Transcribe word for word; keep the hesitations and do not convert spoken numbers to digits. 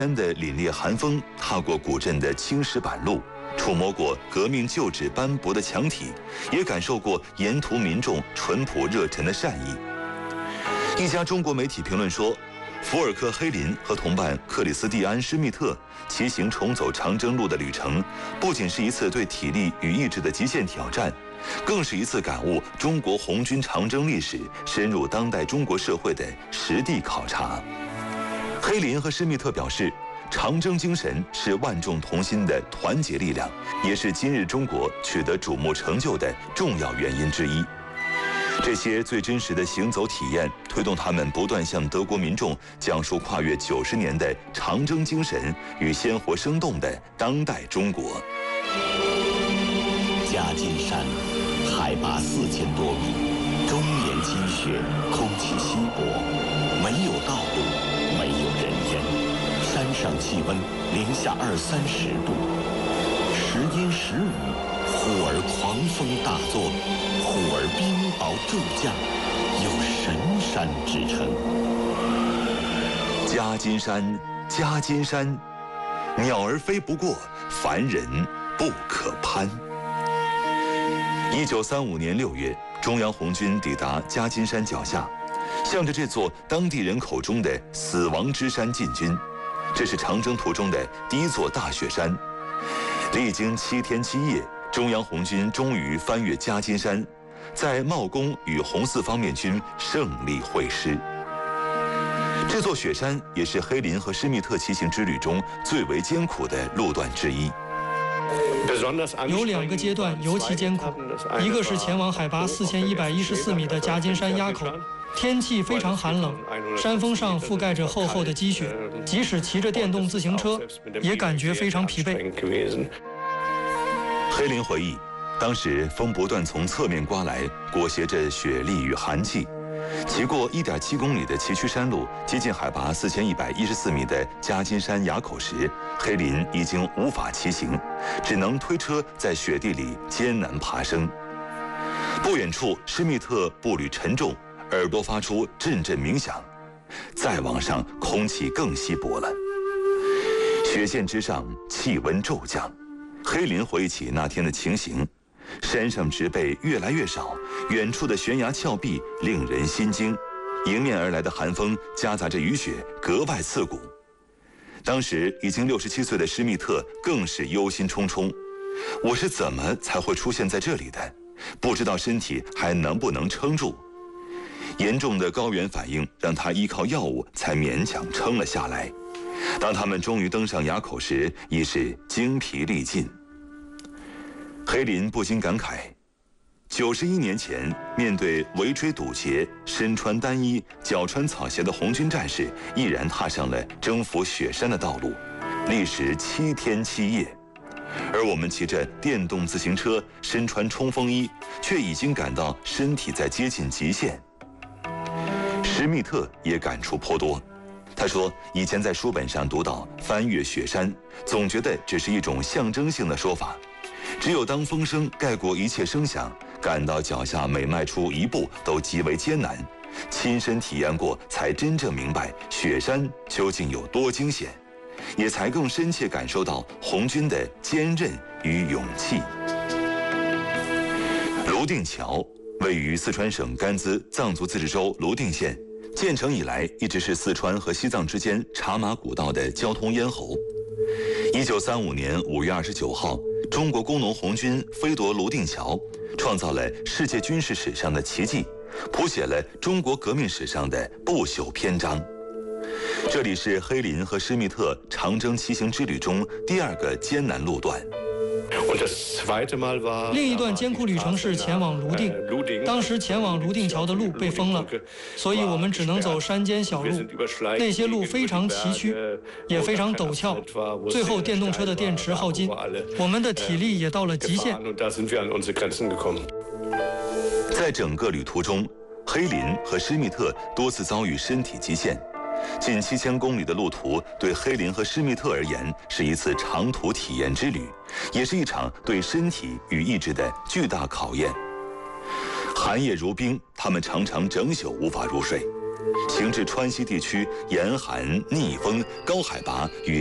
山的凛冽寒风，踏过古镇的青石板路，触摸过革命旧址斑驳的墙体，也感受过沿途民众淳朴热忱的善意。一家中国媒体评论说，福尔克·黑林和同伴克里斯蒂安·施密特骑行重走长征路的旅程，不仅是一次对体力与意志的极限挑战，更是一次感悟中国红军长征历史、深入当代中国社会的实地考察。黑林和施密特表示，长征精神是万众同心的团结力量，也是今日中国取得瞩目成就的重要原因之一。这些最真实的行走体验，推动他们不断向德国民众讲述跨越九十年的长征精神与鲜活生动的当代中国。 夹金山，海拔四千多米，终年积雪，空气稀薄，没有道路，没有人烟，山上气温零下二三十度，时阴时雨，忽而狂风大作，忽而冰雹骤降，有神山之称。 夹金山，夹金山，鸟儿飞不过，凡人不可攀。一九三五年六月，中央红军抵达夹金山脚下，向着这座当地人口中的死亡之山进军。这是长征途中的第一座大雪山。历经七天七夜，中央红军终于翻越夹金山，在茂功与红四方面军胜利会师。这座雪山也是黑林和施密特骑行之旅中最为艰苦的路段之一。 有两个阶段尤其艰苦，一个是前往海拔四千一百一十四米的夹金山垭口，天气非常寒冷，山峰上覆盖着厚厚的积雪，即使骑着电动自行车，也感觉非常疲惫。 黑林回忆，当时风不断从侧面刮来，裹挟着雪粒与寒气。骑过 一点七公里的崎岖山路，接近海拔四千一百一十四米的夹金山垭口时，黑林已经无法骑行，只能推车在雪地里艰难爬升。不远处，施密特步履沉重，耳朵发出阵阵鸣响。再往上，空气更稀薄了。雪线之上，气温骤降。黑林回忆起那天的情形，山上植被越来越少，远处的悬崖峭壁令人心惊，迎面而来的寒风夹杂着雨雪，格外刺骨。当时已经六十七岁的施密特更是忧心忡忡，我是怎么才会出现在这里的？不知道身体还能不能撑住。严重的高原反应让他依靠药物才勉强撑了下来。当他们终于登上垭口时，已是精疲力尽。黑林不禁感慨，九十一年前，面对围追堵截、身穿单衣、脚穿草鞋的红军战士，毅然踏上了征服雪山的道路，历时七天七夜。而我们骑着电动自行车，身穿冲锋衣，却已经感到身体在接近极限。施密特也感触颇多。他说，以前在书本上读到翻越雪山，总觉得只是一种象征性的说法，只有当风声盖过一切声响，感到脚下每迈出一步都极为艰难，亲身体验过，才真正明白雪山究竟有多惊险，也才更深切感受到红军的坚韧与勇气。泸定桥位于四川省甘孜藏族自治州泸定县，建成以来一直是四川和西藏之间茶马古道的交通咽喉。一九三五年五月二十九号，中国工农红军飞夺泸定桥，创造了世界军事史上的奇迹，谱写了中国革命史上的不朽篇章。这里是黑林和施密特长征骑行之旅中第二个艰难路段。 另一段艰苦旅程是前往泸定，当时前往泸定桥的路被封了，所以我们只能走山间小路，那些路非常崎岖，也非常陡峭，最后电动车的电池耗尽，我们的体力也到了极限。 在整个旅途中，黑林和施密特多次遭遇身体极限。近七千公里的路途对黑林和施密特而言是一次长途体验之旅，也是一场对身体与意志的巨大考验。寒夜如冰，他们常常整宿无法入睡。 行至川西地区，严寒、逆风、高海拔与